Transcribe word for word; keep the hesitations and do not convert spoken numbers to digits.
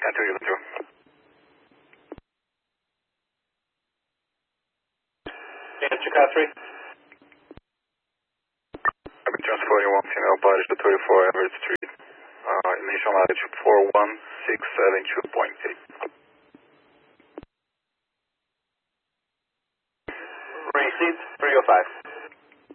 two zero two. Answer car three. Transporting one female pilot to thirty-four Everett Street. Uh, initial altitude four one six seven two point eight. Received three oh five.